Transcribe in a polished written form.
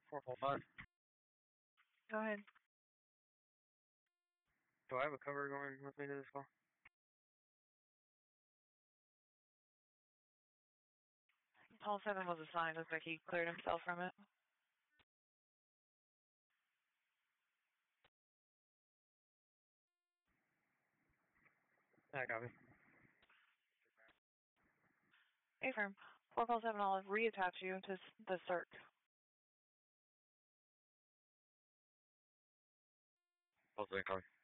445. Go ahead. Do I have a cover going with me to this call? Paul 7 was assigned. Looks like he cleared himself from it. I copy. Affirm. 4 Paul 7, I'll reattach you to the CERT. Paul 7, copy.